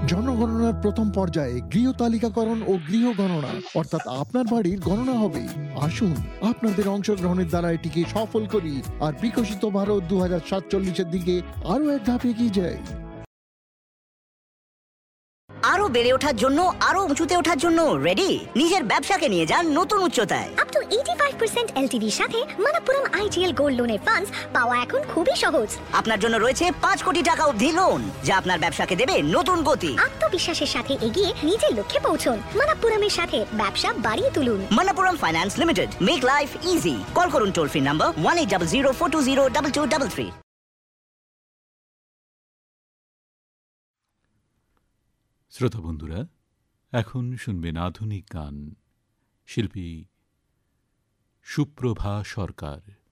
জনগণনার প্রথম পর্যায়ে গৃহ তালিকাকরণ ও গৃহ গণনা, অর্থাৎ আপনার বাড়ির গণনা হবে। আসুন আপনাদের অংশগ্রহণের দ্বারা এটিকে সফল করি আর বিকশিত ভারত 2047-এর দিকে আরো এক ধাপ এগিয়ে যাই। আরো বেড়ে ওঠার জন্য, আরো উঁচুতে ওঠার জন্য রেডি? নিজের ব্যবসাকে নিয়ে যান নতুন উচ্চতায়। আপ টু 85% এলটিভির সাথে মানাপুরম আইডিএল গোল্ড লোনের ফান্ডস পাওয়া এখন খুবই সহজ। আপনার জন্য রয়েছে 5 কোটি টাকা অবধি লোন, যা আপনার ব্যবসাকে দেবে নতুন গতি। আত্মবিশ্বাসের সাথে এগিয়ে নিজের লক্ষ্যে পৌঁছুন। মানাপুরমের সাথে ব্যবসা বাড়িয়ে তুলুন। মানাপুরম finance limited, make life easy. Call করুন টোল ফ্রি নাম্বার 1800-420-2233। শ্রোতা বন্ধুরা, এখন শুনবেন আধুনিক গান। শিল্পী সুপ্রভা সরকার।